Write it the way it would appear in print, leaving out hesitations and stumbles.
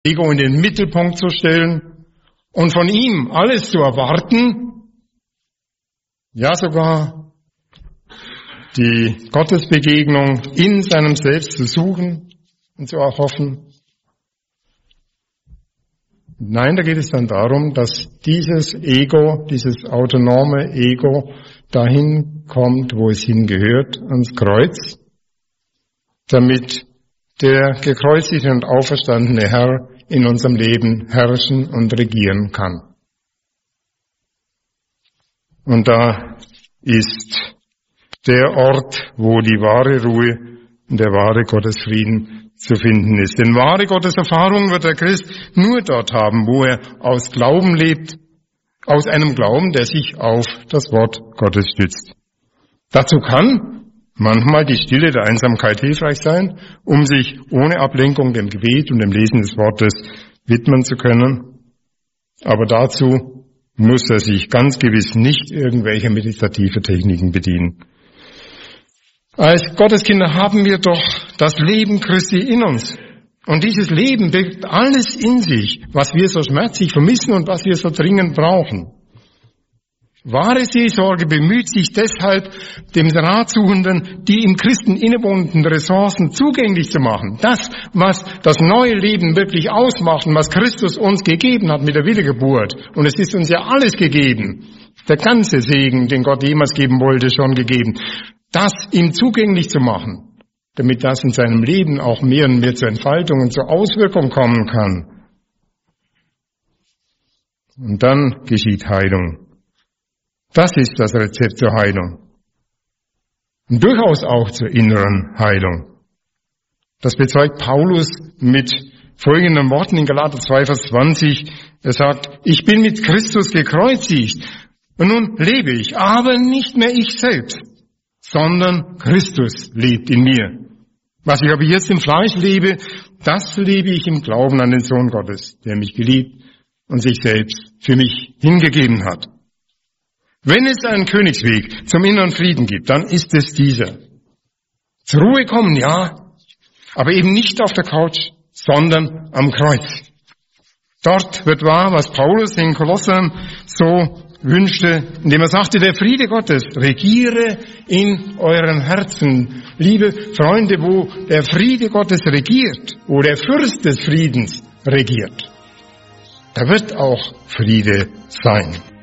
Ego in den Mittelpunkt zu stellen und von ihm alles zu erwarten, ja sogar die Gottesbegegnung in seinem Selbst zu suchen und zu erhoffen. Nein, da geht es dann darum, dass dieses Ego, dieses autonome Ego dahin kommt, wo es hingehört, ans Kreuz, damit der gekreuzigte und auferstandene Herr in unserem Leben herrschen und regieren kann. Und da ist der Ort, wo die wahre Ruhe und der wahre Gottesfrieden zu finden ist. Denn wahre Gotteserfahrung wird der Christ nur dort haben, wo er aus Glauben lebt, aus einem Glauben, der sich auf das Wort Gottes stützt. Dazu kann manchmal die Stille der Einsamkeit hilfreich sein, um sich ohne Ablenkung dem Gebet und dem Lesen des Wortes widmen zu können. Aber dazu muss er sich ganz gewiss nicht irgendwelcher meditative Techniken bedienen. Als Gotteskinder haben wir doch das Leben Christi in uns. Und dieses Leben birgt alles in sich, was wir so schmerzlich vermissen und was wir so dringend brauchen. Wahre Seelsorge bemüht sich deshalb, dem Ratsuchenden die im Christen innewohnenden Ressourcen zugänglich zu machen. Das, was das neue Leben wirklich ausmacht und was Christus uns gegeben hat mit der Wiedergeburt. Und es ist uns ja alles gegeben. Der ganze Segen, den Gott jemals geben wollte, schon gegeben. Das ihm zugänglich zu machen, damit das in seinem Leben auch mehr und mehr zur Entfaltung und zur Auswirkung kommen kann. Und dann geschieht Heilung. Das ist das Rezept zur Heilung. Und durchaus auch zur inneren Heilung. Das bezeugt Paulus mit folgenden Worten in Galater 2, Vers 20. Er sagt, ich bin mit Christus gekreuzigt und nun lebe ich, aber nicht mehr ich selbst, sondern Christus lebt in mir. Was ich aber jetzt im Fleisch lebe, das lebe ich im Glauben an den Sohn Gottes, der mich geliebt und sich selbst für mich hingegeben hat. Wenn es einen Königsweg zum inneren Frieden gibt, dann ist es dieser. Zur Ruhe kommen, ja, aber eben nicht auf der Couch, sondern am Kreuz. Dort wird wahr, was Paulus in Kolossern so wünschte, indem er sagte, der Friede Gottes regiere in euren Herzen. Liebe Freunde, wo der Friede Gottes regiert, wo der Fürst des Friedens regiert, da wird auch Friede sein.